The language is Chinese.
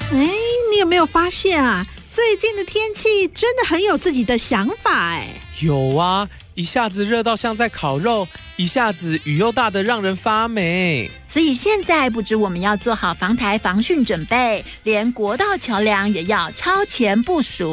哎，你有没有发现啊？最近的天气真的很有自己的想法哎。 有啊，一下子热到像在烤肉，一下子雨又大得让人发霉。 所以现在不止我们要做好防台防汛准备，连国道桥梁也要超前部署。